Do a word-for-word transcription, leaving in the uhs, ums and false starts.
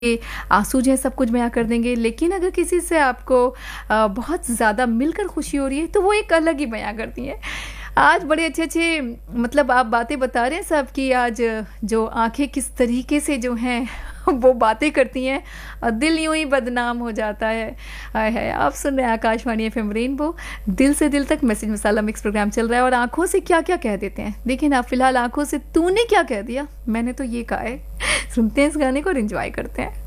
ये आंसू जो है सब कुछ बयाँ कर देंगे, लेकिन अगर किसी से आपको अ, बहुत ज़्यादा मिलकर खुशी हो रही है, तो वो एक अलग ही बयाँ करती हैं। आज बड़े अच्छे-अच्छे मतलब आप बातें बता रहे हैं सब कि आज जो आँखें किस तरीके से जो हैं वो बातें करती हैं और दिल यूँ ही बदनाम हो जाता है। आय हाय! आप सुन रहे हैं आकाशवाणी एफएम रेनबो, दिल से दिल तक मैसेज मसाला मिक्स प्रोग्राम चल रहा है और आँखों से क्या-क्या कह देते हैं। देखिए ना, फिलहाल आँखों से तूने क्या कह दिया, मैंने तो ये कहा है। सुनते हैं इस गाने को और एन्जॉय करते हैं।